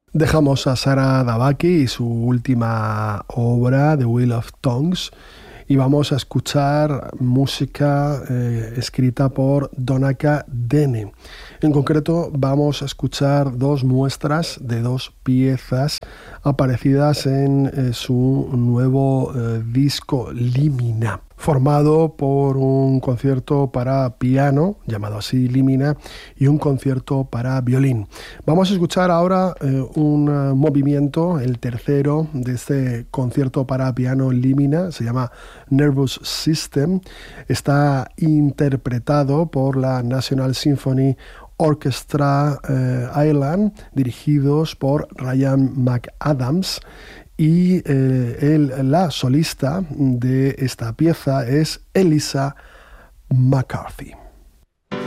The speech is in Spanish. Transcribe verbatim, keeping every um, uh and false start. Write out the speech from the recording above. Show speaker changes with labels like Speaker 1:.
Speaker 1: Dejamos a Sarah Dabaki y su última obra, The Wheel of Tongues, y vamos a escuchar música eh, escrita por Donaka Dene. En concreto, vamos a escuchar dos muestras de dos piezas aparecidas en eh, su nuevo eh, disco Limina, formado por un concierto para piano, llamado así Limina, y un concierto para violín. Vamos a escuchar ahora eh, un uh, movimiento, el tercero de este concierto para piano Limina, se llama Nervous System. Está interpretado por la National Symphony Orchestra eh, Ireland, dirigidos por Ryan McAdams, y eh, el, la solista de esta pieza es Elisa McCarthy.